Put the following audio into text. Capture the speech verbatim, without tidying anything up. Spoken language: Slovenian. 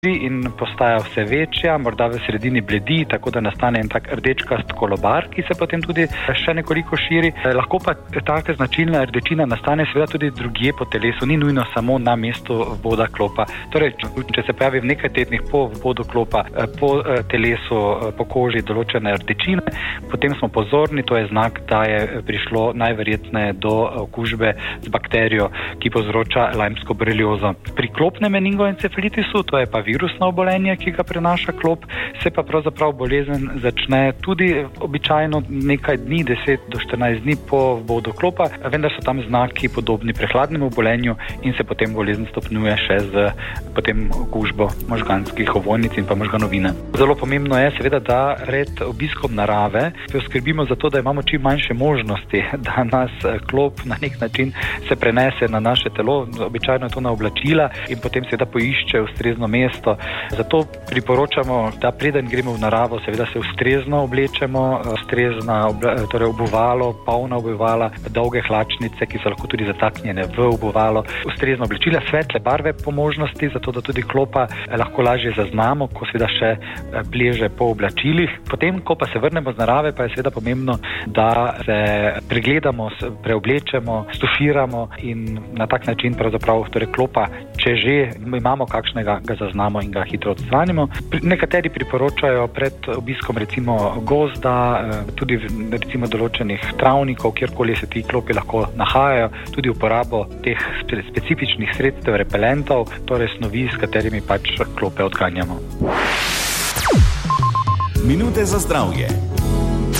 in postaja vse večja, morda v sredini bledi, tako da nastane en tak rdečkast kolobar, ki se potem tudi še nekoliko širi. Lahko pa taka značilna rdečina nastane seveda tudi drugje po telesu, ni nujno samo na mestu vboda klopa. Torej, če se pojavi v nekaj tednih po vbodu klopa po telesu, po koži določene rdečine, potem smo pozorni, to je znak, da je prišlo najverjetneje do okužbe z bakterijo, ki povzroča lajmsko boreliozo. Pri klopnem meningoencefalitisu, to je pa virusno obolenje, ki ga prenaša klop, se pa pravzaprav bolezen začne tudi običajno nekaj dni, deset do štirinajst dni po vbodu klopa, vendar so tam znaki podobni prehladnemu obolenju in se potem bolezen stopnjuje še z potem okužbo možganskih ovojnic in pa možganovine. Zelo pomembno je seveda, da pred obiskom narave poskrbimo za to, da imamo čim manjše možnosti, da nas klop na nek način se prenese na naše telo, običajno je to na oblačila in potem seveda poišče ustrezno mesto. Zato priporočamo, da preden gremo v naravo, seveda se ustrezno oblečemo, ustrezna torej obuvalo, polna obuvala, dolge hlačnice, ki so lahko tudi zataknjene v obuvalo, ustrezno oblečila, svetle barve po možnosti, zato da tudi klopa lahko lažje zaznamo, ko seveda še pleže po oblačilih. Potem, ko pa se vrnemo z narave, pa je seveda pomembno, da se pregledamo, preoblečemo, stufiramo in na tak način pravzaprav torej klopa, če že imamo kakšnega, ga zaznamo in ga hitro odstranimo. Nekateri priporočajo pred obiskom recimo gozda, tudi recimo določenih travnikov, kjerkoli se ti klopi lahko nahajajo, tudi uporabo teh specifičnih sredstev, repelentov, torej snovi, s katerimi pač klope odganjamo. Minute za zdravje.